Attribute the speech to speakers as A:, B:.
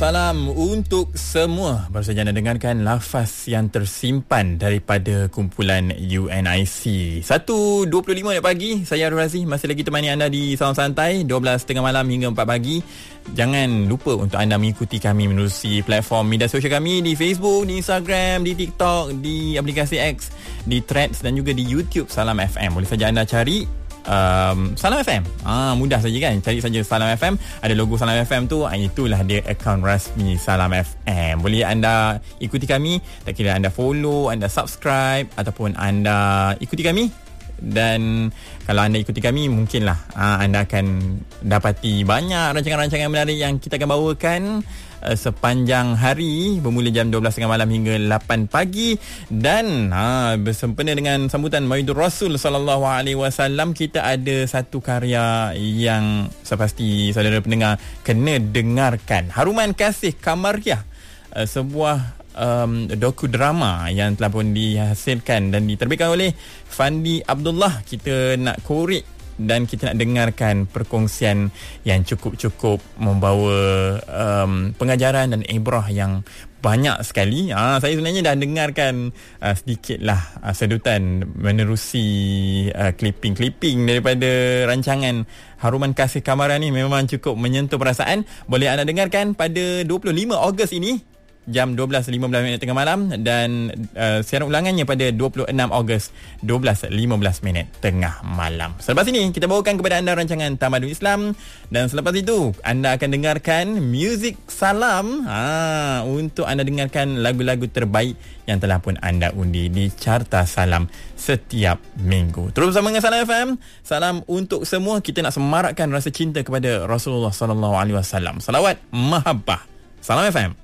A: Salam untuk semua. Baru saja anda dengarkan lafaz yang tersimpan daripada kumpulan UNIC. 1.25 pagi, saya Arul Razi masih lagi temani anda di Salam Santai 12.30 malam hingga 4 pagi. Jangan lupa untuk anda mengikuti kami menerusi platform media sosial kami di Facebook, di Instagram, di TikTok, di aplikasi X, di Threads dan juga di YouTube Salam FM. Boleh saja anda cari Salam FM. Mudah saja kan, cari saja Salam FM, ada logo Salam FM tu, itulah dia akaun rasmi Salam FM. Boleh anda ikuti kami, tak kira anda follow, anda subscribe ataupun anda ikuti kami. Dan kalau anda ikuti kami, mungkinlah anda akan dapati banyak rancangan-rancangan menarik yang kita akan bawakan sepanjang hari, bermula jam 12.30 malam hingga 8 pagi. Dan bersempena dengan sambutan Maulidur Rasul sallallahu alaihi wasallam, kita ada satu karya yang sepasti saudara pendengar kena dengarkan. Haruman Kasih Kamariah, sebuah dokudrama yang telah pun dihasilkan dan diterbitkan oleh Fandi Abdullah. Kita nak korek dan kita nak dengarkan perkongsian yang cukup-cukup membawa pengajaran dan ibrah yang banyak sekali. Saya sebenarnya dah dengarkan sedikitlah sedutan menerusi clipping daripada rancangan Haruman Kasih Kamariah ni. Memang cukup menyentuh perasaan. Boleh anda dengarkan pada 25 Ogos ini jam 12.15 tengah malam, dan siaran ulangannya pada 26 Ogos 12.15 tengah malam. Selepas ini kita bawakan kepada anda rancangan Tamadun Islam, dan selepas itu anda akan dengarkan Muzik Salam untuk anda dengarkan lagu-lagu terbaik yang telah pun anda undi di Carta Salam setiap minggu. Terus bersama dengan Salam FM. Salam untuk semua. Kita nak semarakkan rasa cinta kepada Rasulullah sallallahu alaihi wasallam. Salawat mahabbah. Salam FM.